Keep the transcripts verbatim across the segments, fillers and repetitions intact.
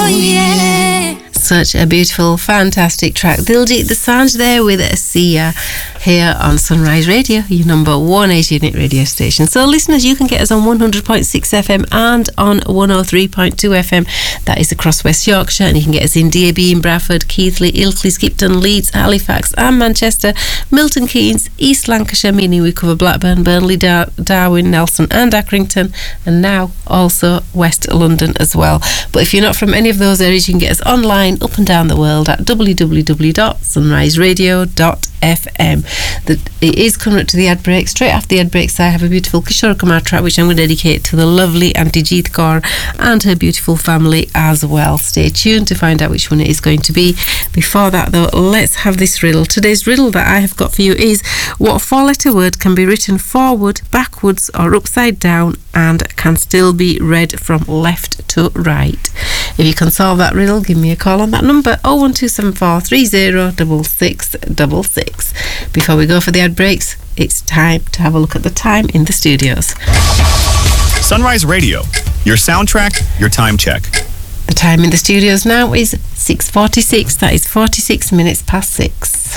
yeah. Such a beautiful, fantastic track. Diljit Dosanjh there with Sia here on Sunrise Radio, your number one Asian hit radio station. So listeners, you can get us on one hundred point six F M and on one oh three point two F M. That is across West Yorkshire, and you can get us in D A B, in Bradford, Keighley, Ilkley, Skipton, Leeds, Halifax and Manchester, Milton Keynes, East Lancashire, meaning we cover Blackburn, Burnley, Dar- Darwin, Nelson and Accrington, and now also West London as well. But if you're not from any of those areas, you can get us online up and down the world at w w w dot sunrise radio dot f m. That it is coming up to the ad break. Straight after the ad breaks, I have a beautiful Kishore Kumar track which I'm going to dedicate to the lovely Auntie Jeet Kaur and her beautiful family as well. Stay tuned to find out which one it is going to be. Before that though, let's have this riddle. Today's riddle that I have got for you is: what four letter word can be written forward, backwards or upside down and can still be read from left to right? If you can solve that riddle, give me a call on that number oh one two seven four three oh six six six six. Before we go for the ad breaks, it's time to have a look at the time in the studios. Sunrise Radio, your soundtrack, your time check. The time in the studios now is six forty-six. That is forty-six minutes past six.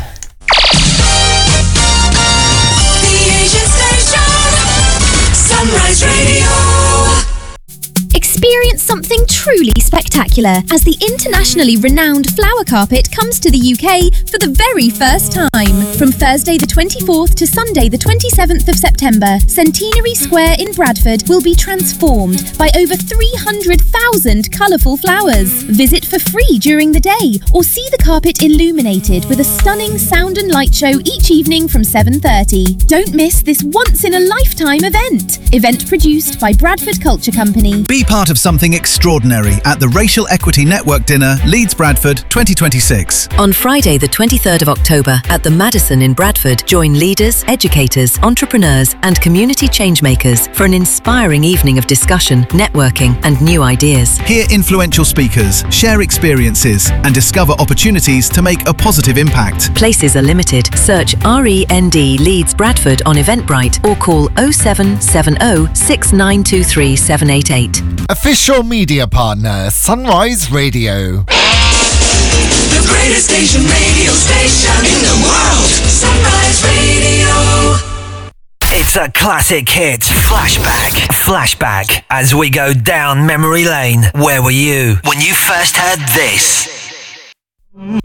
The Asian Station, Sunrise Radio. Experience something truly spectacular as the internationally renowned Flower Carpet comes to the U K for the very first time. From Thursday the twenty-fourth to Sunday the twenty-seventh of September, Centenary Square in Bradford will be transformed by over three hundred thousand colourful flowers. Visit for free during the day or see the carpet illuminated with a stunning sound and light show each evening from seven thirty. Don't miss this once-in-a-lifetime event. Event produced by Bradford Culture Company. Be part of something extraordinary at the Racial Equity Network Dinner, Leeds Bradford twenty twenty-six. On Friday the twenty-third of October at the Madison in Bradford, join leaders, educators, entrepreneurs and community changemakers for an inspiring evening of discussion, networking and new ideas. Hear influential speakers, share experiences and discover opportunities to make a positive impact. Places are limited. Search R E N D Leeds Bradford on Eventbrite or call oh seven seven oh six nine two three seven eight eight. Official media partner, Sunrise Radio. The greatest station, radio station in the world, Sunrise Radio. It's a classic hit. Flashback. Flashback. As we go down memory lane. Where were you when you first heard this?